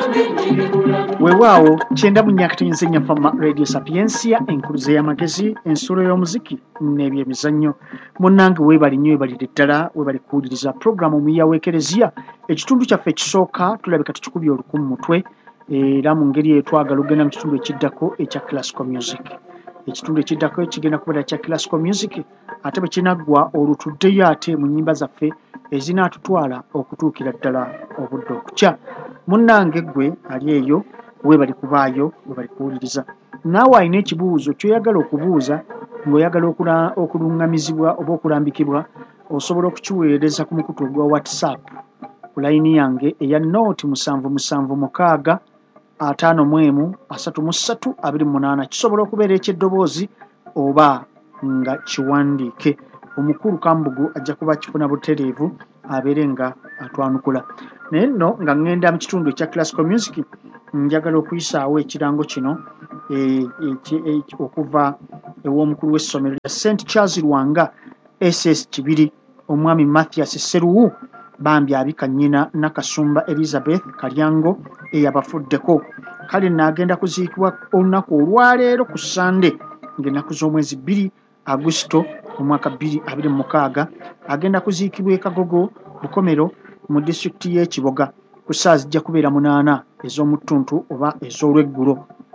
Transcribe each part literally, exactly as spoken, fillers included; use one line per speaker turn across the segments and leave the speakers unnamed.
weewaawo kyenda mu nnyaka tenyezenya fama radio sapiensia enkuluze y'amagezi ensulo y'omuziki n'ebyemizannyo munnange weebali nnyo weebalire ddala weebali kuwuliriza puroguramu omuyiya w'ekereziya ekitundu kyaffe ekisooka tulabika tukikubye oluku mu mutwe era mu ngeri eyo twagala okugenda mu kitundu ekiddako ekya classical music ekitundu ekiddako kigenda kubeera kya classical music ate bwe kinaggwa olwo tuddeyo ate mu nnyimba zaffe ezinaatutwala okutuukira ddala obudde okukya munnange ggwe ali eyo weebali kubaayo weebali kuwuliriza naawe alina ekibuuzo kyoyagala okubuuza ng'oyagala okuluŋŋamizibwa oba okulambikibwa osobola okukiweereza ku mukutu ogwa whatsapp ku layini yange eya nooti musanvu musanvu mukaaga ataano mu emu asatu mu ssatu abiri mu munaana kisobola okubeera eky'eddoboozi oba nga kiwandiike omukulu Kambugu ajja kuba kifuna butereevu abeere nga atwanukula naye nno nga ŋŋenda mu kitundu ekya classical music njagala okuyisaawo ekirango kino e, e, e, okuva ew'omukulu w'essomero lya Saint Charles Lwanga S S Kibiri omwami Mathias Seruwu bambi abika nnyina Nakasumba Elizabeth Kalyango eyabafuddeko kale n'agenda kuziikibwa olunaku olwaleero ku Sande ng'ennaku z'omwezi bbiri Agusto omwaka bbiri abiri mu mukaaga agenda kuziikibwa e Kagogo Bukomero mu disitulikiti y'e Kiboga ku ssaawa zijja kubeera munaana ez'omu ttuntu oba ez'olweggulo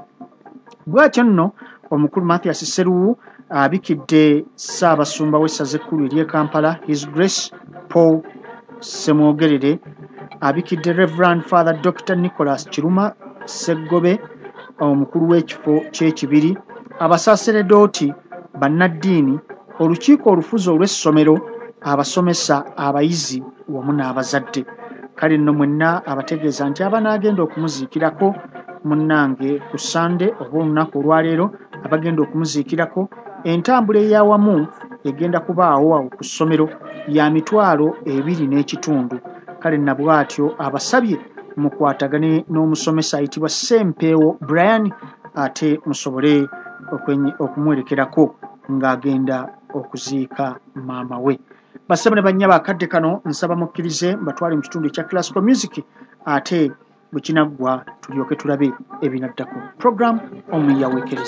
bw'atyo nno omukulu Mathias Seruwu abikidde Ssaabasumba w'essaza ekkulu ery'e Kampala His Grace Paul Semwogerere abikidde Reverend Father Doctor Nicholas Kiruma Ssegobe omukulu w'ekifo ky'ekibiri abasaaseredooti bannaddiini olukiiko olufuzi olw'essomero abasomesa abayizi wamu n'abazadde kale nno mwenna abategeeza nti abanaagenda okumuziikirako munnange ku Sande oba olunaku olwaleero abagenda okumuziikirako entambula ey'awamu egenda kubaawo awo ku ssomero ya mitwalo ebiri n'ekitundu kale na bw'atyo abasabye mukwatagane n'omusomesa ayitibwa Sempeewo Brian ate musobole okumwerekerako ng'agenda okuziika maama we basaba ne bannya bakadde kano nsaba mukkirize mbatwale mu kitundu ekya classical music ate bwe kinaggwa tulyoke tulabe ebinaddako program omuyiya w'ekereziya